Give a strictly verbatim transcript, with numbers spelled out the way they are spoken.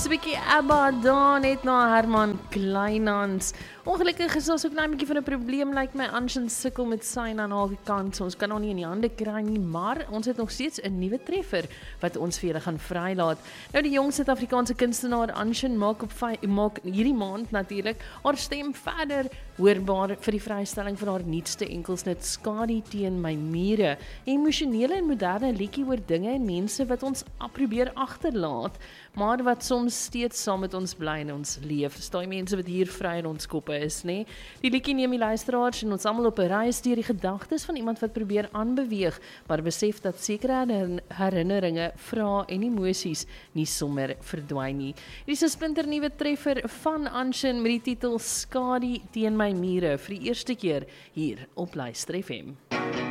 'n bietjie Abba daar net na Herman Kleinhans. Ongelukkig is ons ook nou 'n bietjie van 'n probleem, lyk like my Anshin sukkel met syne aan haar kant. So ons kan hom nie in die hande kry nie, maar ons het nog steeds 'n nuwe treffer wat ons vir julle gaan vrylaat. Nou die jong Suid-Afrikaanse kunstenaar Anshin maak op maak hierdie maand natuurlik haar stem verder hoorbaar vir die vrystelling van haar nuutste enkelsnit Skadu teen my mure. 'n Emosionele en moderne liedjie oor dinge en mense wat ons probeer agterlaat, maar wat soms steeds saam met ons bly in ons leef. Dis daai mense wat hier vry in ons koppe is, nê? Die liedjie neem die luisteraars en ons almal op 'n reis deur die gedagtes van iemand wat probeer aanbeweeg, maar besef dat sekere herinneringe, vrae en emosies nie sommer verdwyn nie. Hier is 'n splinternuwe treffer van Anshin met die titel Skadu teen my mure vir die eerste keer hier op Luister F M.